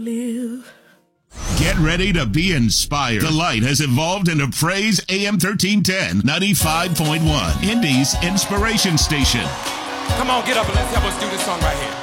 live. Get ready to be inspired. The Light has evolved into Praise AM 1310, 95.1, Indy's inspiration station. Come on, get up and let's help us do this song right here.